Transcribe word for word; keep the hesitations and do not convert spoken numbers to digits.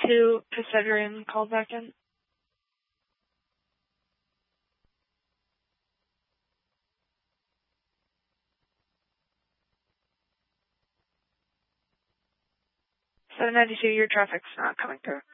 ninety-two, Pasadena called back in. seven ninety-two, your traffic's not coming through.